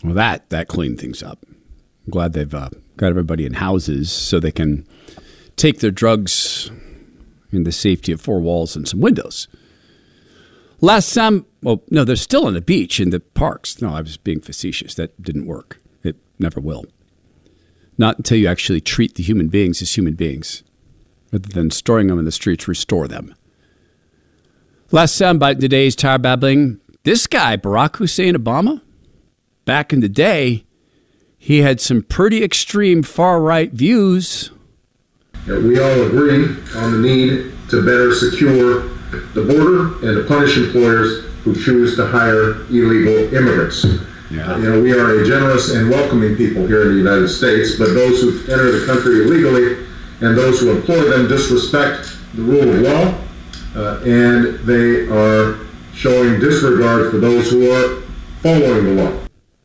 Well, that cleaned things up. I'm glad they've got everybody in houses so they can take their drugs in the safety of four walls and some windows. Last time, well, no, they're still on the beach in the parks. No, I was being facetious. That didn't work. It never will. Not until you actually treat the human beings as human beings, rather than storing them in the streets, restore them. Last soundbite in today's Tower Babbling, this guy, Barack Hussein Obama, back in the day, he had some pretty extreme far-right views. We all agree on the need to better secure the border and to punish employers who choose to hire illegal immigrants. Yeah. We are a generous and welcoming people here in the United States, but those who enter the country illegally and those who employ them disrespect the rule of law, and they are showing disregard for those who are following the law.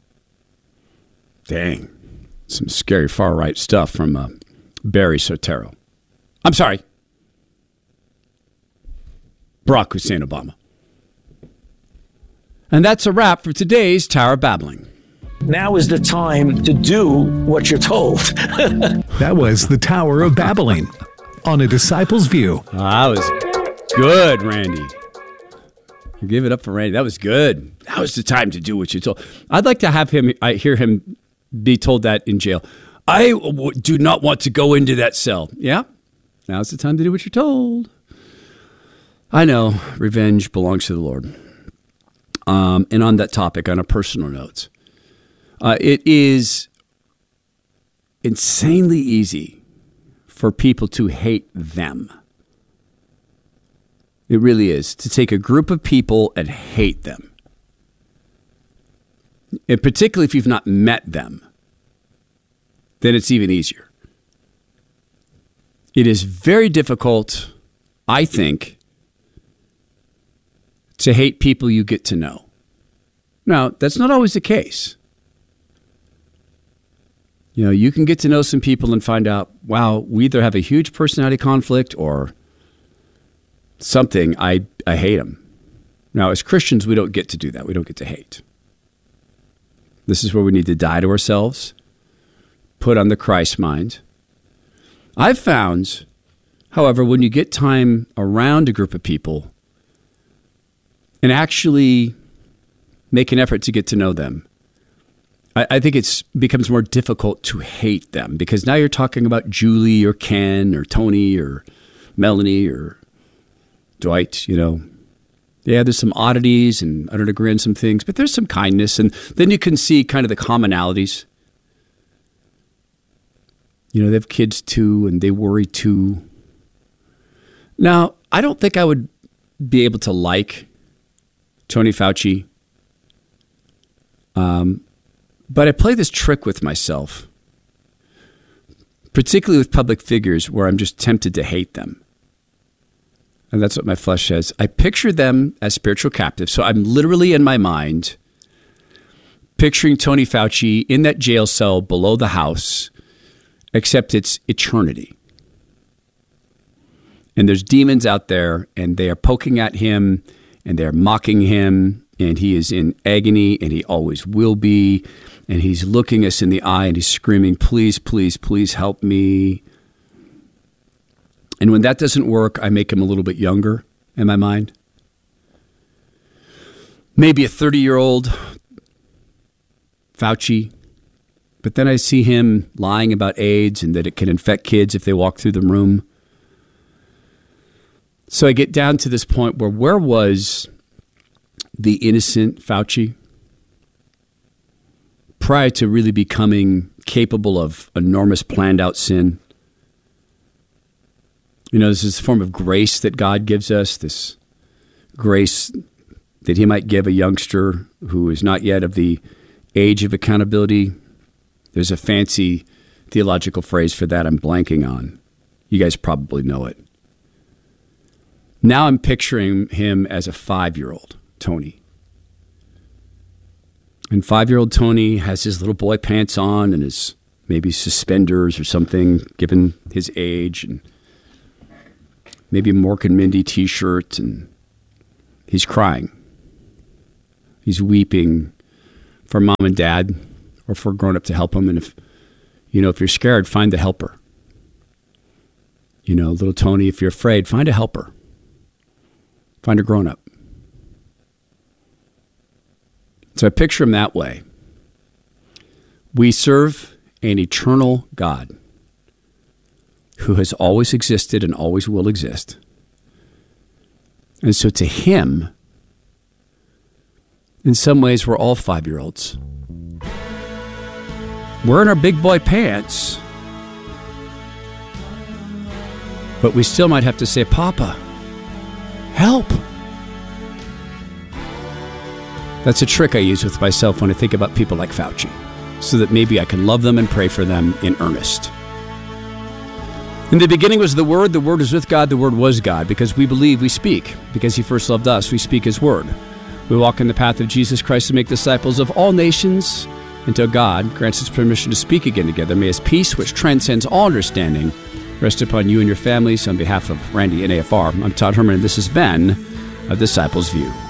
Dang. Some scary far-right stuff from Barry Soetoro. I'm sorry. Barack Hussein Obama. And that's a wrap for today's Tower Babbling. Now is the time to do what you're told. That was the Tower of Babbling on A Disciple's View. That was good, Randy. Give it up for Randy. That was good. That was the time to do what you're told. I'd like to have him, I hear him be told that in jail. I do not want to go into that cell. Yeah, now's the time to do what you're told. I know, revenge belongs to the Lord. And on that topic, on a personal note, it is insanely easy for people to hate them. It really is, to take a group of people and hate them. And particularly if you've not met them, then it's even easier. It is very difficult, I think, to hate people you get to know. Now, that's not always the case. You can get to know some people and find out, wow, we either have a huge personality conflict or something, I hate them. Now, as Christians, we don't get to do that. We don't get to hate. This is where we need to die to ourselves, put on the Christ mind. I've found, however, when you get time around a group of people and actually make an effort to get to know them, I think it becomes more difficult to hate them because now you're talking about Julie or Ken or Tony or Melanie or Dwight, Yeah, there's some oddities and I don't agree on some things, but there's some kindness. And then you can see kind of the commonalities. They have kids too and they worry too. Now, I don't think I would be able to like Tony Fauci. But I play this trick with myself, particularly with public figures where I'm just tempted to hate them. And that's what my flesh says. I picture them as spiritual captives. So I'm literally in my mind picturing Tony Fauci in that jail cell below the house, except it's eternity. And there's demons out there and they are poking at him and they're mocking him and he is in agony and he always will be. And he's looking us in the eye and he's screaming, please, please, please help me. And when that doesn't work, I make him a little bit younger in my mind. Maybe a 30-year-old Fauci. But then I see him lying about AIDS and that it can infect kids if they walk through the room. So I get down to this point where was the innocent Fauci prior to really becoming capable of enormous planned out sin? This is a form of grace that God gives us, this grace that he might give a youngster who is not yet of the age of accountability. There's a fancy theological phrase for that I'm blanking on. You guys probably know it. Now I'm picturing him as a 5-year-old Tony. And 5-year-old Tony has his little boy pants on and his maybe suspenders or something, given his age, and maybe a Mork and Mindy t-shirt, and he's crying. He's weeping for mom and dad or for a grown-up to help them. And if you're scared, find the helper. Little Tony, if you're afraid, find a helper. Find a grown-up. So I picture him that way. We serve an eternal God who has always existed and always will exist. And so to him, in some ways, we're all 5-year-olds. We're in our big boy pants, but we still might have to say, Papa, help. That's a trick I use with myself when I think about people like Fauci, so that maybe I can love them and pray for them in earnest. In the beginning was the Word was with God, the Word was God. Because we believe, we speak. Because he first loved us, we speak his word. We walk in the path of Jesus Christ to make disciples of all nations until God grants us permission to speak again together. May his peace, which transcends all understanding, rest upon you and your families. On behalf of Randy and AFR, I'm Todd Herman, and this has been A Disciple's View.